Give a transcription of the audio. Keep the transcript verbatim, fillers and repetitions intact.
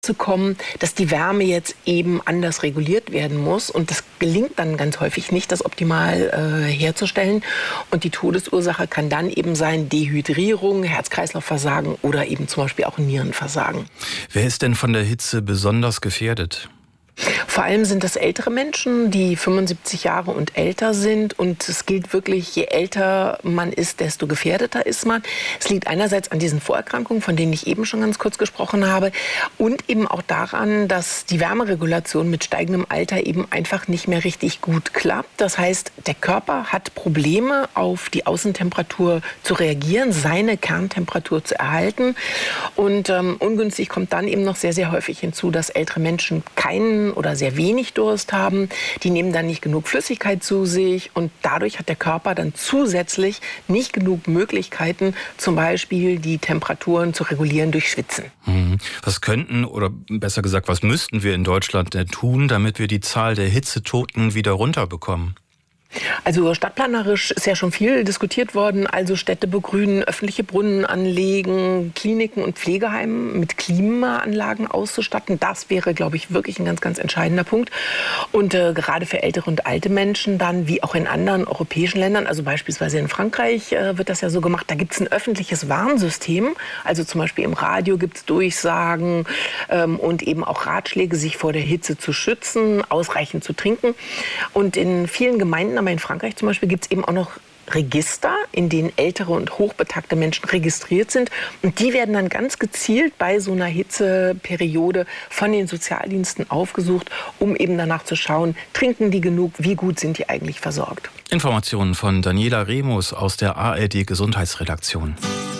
zu kommen, dass die Wärme jetzt eben anders reguliert werden muss. Und das gelingt dann ganz häufig nicht, das optimal äh, herzustellen. Und die Todesursache kann dann eben sein Dehydrierung, Herz-Kreislauf-Versagen oder eben zum Beispiel auch Nierenversagen. Wer ist denn von der Hitze besonders gefährdet? Vor allem sind das ältere Menschen, die fünfundsiebzig Jahre und älter sind. Und es gilt wirklich, je älter man ist, desto gefährdeter ist man. Es liegt einerseits an diesen Vorerkrankungen, von denen ich eben schon ganz kurz gesprochen habe. Und eben auch daran, dass die Wärmeregulation mit steigendem Alter eben einfach nicht mehr richtig gut klappt. Das heißt, der Körper hat Probleme, auf die Außentemperatur zu reagieren, seine Kerntemperatur zu erhalten. Und ähm, ungünstig kommt dann eben noch sehr, sehr häufig hinzu, dass ältere Menschen keinen oder sehr wenig Durst haben. Die nehmen dann nicht genug Flüssigkeit zu sich und dadurch hat der Körper dann zusätzlich nicht genug Möglichkeiten, zum Beispiel die Temperaturen zu regulieren durch Schwitzen. Was könnten oder besser gesagt, was müssten wir in Deutschland denn tun, damit wir die Zahl der Hitzetoten wieder runterbekommen? Also stadtplanerisch ist ja schon viel diskutiert worden, also Städte begrünen, öffentliche Brunnen anlegen, Kliniken und Pflegeheime mit Klimaanlagen auszustatten. Das wäre, glaube ich, wirklich ein ganz, ganz entscheidender Punkt. Und äh, gerade für ältere und alte Menschen dann, wie auch in anderen europäischen Ländern, also beispielsweise in Frankreich äh, wird das ja so gemacht, da gibt es ein öffentliches Warnsystem. Also zum Beispiel im Radio gibt es Durchsagen ähm, und eben auch Ratschläge, sich vor der Hitze zu schützen, ausreichend zu trinken. Und in vielen Gemeinden, aber in Frankreich zum Beispiel gibt es eben auch noch Register, in denen ältere und hochbetagte Menschen registriert sind. Und die werden dann ganz gezielt bei so einer Hitzeperiode von den Sozialdiensten aufgesucht, um eben danach zu schauen, trinken die genug, wie gut sind die eigentlich versorgt. Informationen von Daniela Remus aus der A R D Gesundheitsredaktion.